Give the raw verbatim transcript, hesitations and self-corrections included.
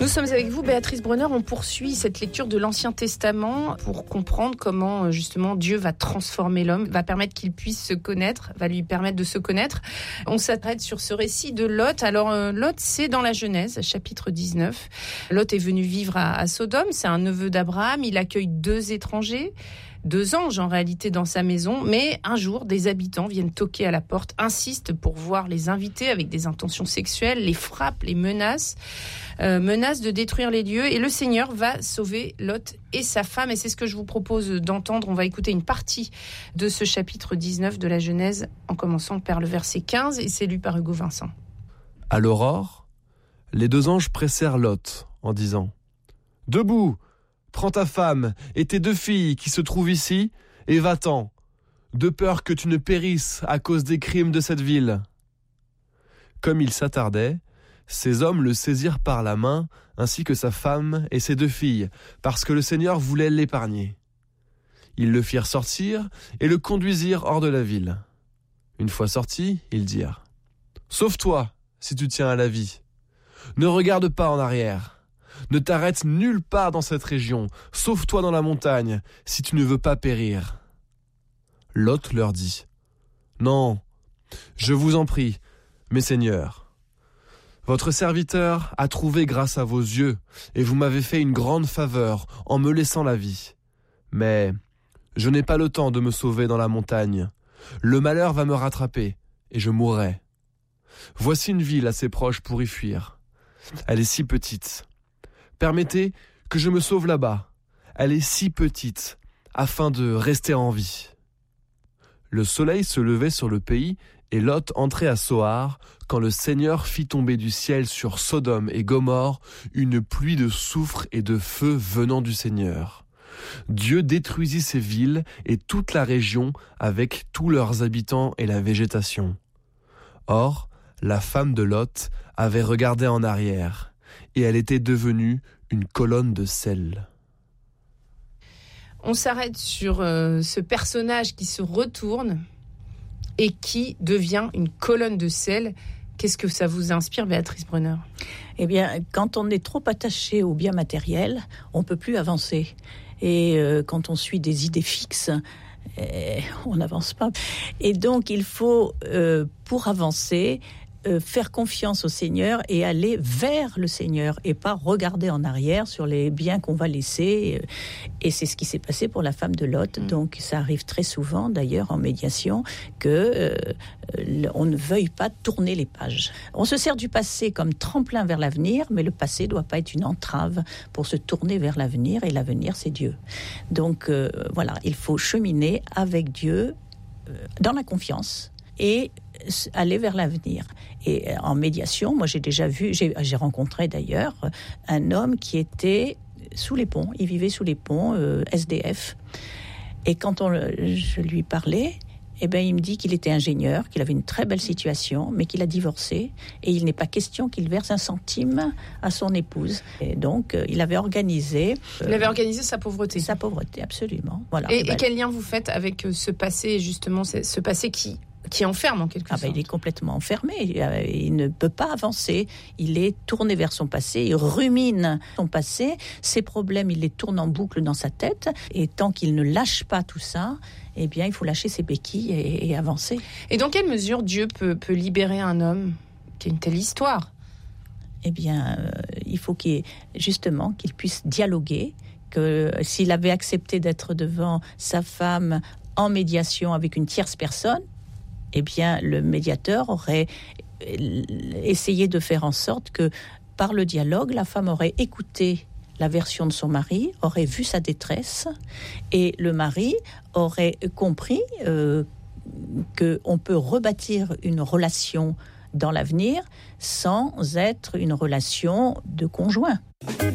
Nous sommes avec vous, Béatrice Brunner. On poursuit cette lecture de l'Ancien Testament pour comprendre comment justement Dieu va transformer l'homme, va permettre qu'il puisse se connaître, va lui permettre de se connaître. On s'arrête sur ce récit de Lot. Alors euh, Lot, c'est dans la Genèse, chapitre dix-neuf. Lot est venu vivre à, à Sodome, c'est un neveu d'Abraham. Il accueille deux étrangers. Deux anges en réalité dans sa maison, mais un jour, des habitants viennent toquer à la porte, insistent pour voir les invités avec des intentions sexuelles, les frappent, les menacent, euh, menacent de détruire les lieux, et le Seigneur va sauver Lot et sa femme, et c'est ce que je vous propose d'entendre. On va écouter une partie de ce chapitre dix-neuf de la Genèse, en commençant par le verset quinze, et c'est lu par Hugo Vincent. À l'aurore, les deux anges pressèrent Lot en disant « Debout ! Prends ta femme et tes deux filles qui se trouvent ici, et va-t'en, de peur que tu ne périsses à cause des crimes de cette ville. » Comme il s'attardait, ces hommes le saisirent par la main, ainsi que sa femme et ses deux filles, parce que le Seigneur voulait l'épargner. Ils le firent sortir et le conduisirent hors de la ville. Une fois sortis, ils dirent « Sauve-toi, si tu tiens à la vie. Ne regarde pas en arrière. Ne t'arrête nulle part dans cette région. Sauve-toi dans la montagne, si tu ne veux pas périr. » Lot leur dit « Non, je vous en prie, mes seigneurs. Votre serviteur a trouvé grâce à vos yeux, et vous m'avez fait une grande faveur en me laissant la vie. Mais je n'ai pas le temps de me sauver dans la montagne. Le malheur va me rattraper, et je mourrai. Voici une ville assez proche pour y fuir. Elle est si petite. Permettez que je me sauve là-bas. Elle est si petite, afin de rester en vie. » Le soleil se levait sur le pays, et Lot entrait à Soar, quand le Seigneur fit tomber du ciel sur Sodome et Gomorrhe une pluie de soufre et de feu venant du Seigneur. Dieu détruisit ces villes et toute la région avec tous leurs habitants et la végétation. Or, la femme de Lot avait regardé en arrière, et elle était devenue une colonne de sel. On s'arrête sur euh, ce personnage qui se retourne et qui devient une colonne de sel. Qu'est-ce que ça vous inspire, Béatrice Brunner ? Eh bien, quand on est trop attaché aux biens matériels, on ne peut plus avancer. Et euh, quand on suit des idées fixes, eh, on n'avance pas. Et donc, il faut, euh, pour avancer, Euh, faire confiance au Seigneur et aller vers le Seigneur et pas regarder en arrière sur les biens qu'on va laisser. Et c'est ce qui s'est passé pour la femme de Lot. Mmh. Donc ça arrive très souvent d'ailleurs en médiation que euh, on ne veuille pas tourner les pages. On se sert du passé comme tremplin vers l'avenir, mais le passé doit pas être une entrave pour se tourner vers l'avenir, et l'avenir c'est Dieu. Donc euh, voilà, il faut cheminer avec Dieu euh, dans la confiance et aller vers l'avenir. Et en médiation, moi j'ai déjà vu, j'ai, j'ai rencontré d'ailleurs un homme qui était sous les ponts, il vivait sous les ponts, euh, S D F. Et quand on, je lui parlais, eh ben, il me dit qu'il était ingénieur, qu'il avait une très belle situation, mais qu'il a divorcé, et il n'est pas question qu'il verse un centime à son épouse. Et donc, euh, il avait organisé... Euh, il avait organisé sa pauvreté. Sa pauvreté, absolument. Voilà. Et, et, ben, et quel lien vous faites avec ce passé, justement, ce passé qui... qui enferme en quelque ah sorte. Ben, il est complètement enfermé, il ne peut pas avancer, il est tourné vers son passé, il rumine son passé, ses problèmes, il les tourne en boucle dans sa tête, et tant qu'il ne lâche pas tout ça, eh bien il faut lâcher ses béquilles et, et avancer. Et dans quelle mesure Dieu peut, peut libérer un homme qui a une telle histoire ? Eh bien, euh, il faut qu'il, justement, qu'il puisse dialoguer, que s'il avait accepté d'être devant sa femme en médiation avec une tierce personne, eh bien, le médiateur aurait essayé de faire en sorte que, par le dialogue, la femme aurait écouté la version de son mari, aurait vu sa détresse, et le mari aurait compris euh, qu'on peut rebâtir une relation dans l'avenir sans être une relation de conjoint.